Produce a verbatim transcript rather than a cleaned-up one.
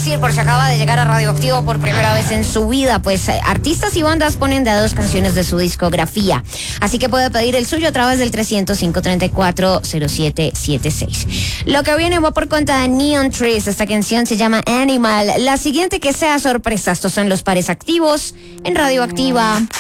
decir por si acaba de llegar a Radioactivo por primera vez en su vida, pues eh, artistas y bandas ponen de a dos canciones de su discografía. Así que puede pedir el suyo a través del trescientos cinco treinta y cuatro cero siete siete seis. Lo que viene va por cuenta de Neon Trees. Esta canción se llama Animal. La siguiente que sea sorpresa. Estos son los pares activos en Radioactiva.